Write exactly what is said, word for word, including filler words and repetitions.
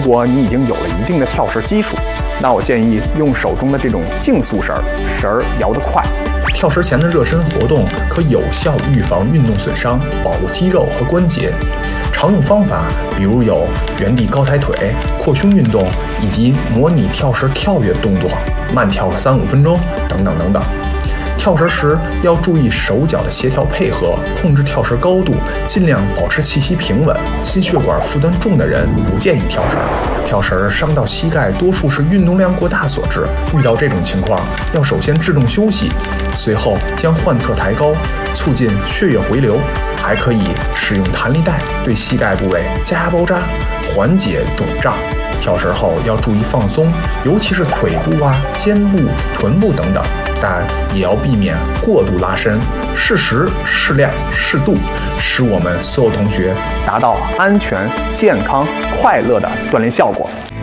果你已经有了一定的跳绳基础，那我建议用手中的这种竞速绳，绳儿摇得快。 跳绳前的热身活动可有效预防运动损伤，保护肌肉和关节。常用方法比如有原地高抬腿、扩胸运动，以及模拟跳绳跳跃动作，慢跳个三五分钟等等等等。跳绳时要注意手脚的协调配合，控制跳绳高度，尽量保持气息平稳。心血管负担重的人不建议跳绳。跳绳伤到膝盖，多数是运动量过大所致。遇到这种情况，要首先制动休息，随后将患侧抬高，促进血液回流。还可以使用弹力带对膝盖部位加压包扎，缓解肿胀。跳绳后要注意放松，尤其是腿部啊、肩部、臀部等等，但也要避免过度拉伸，适时、适量、适度，使我们所有同学达到安全、健康、快乐的锻炼效果。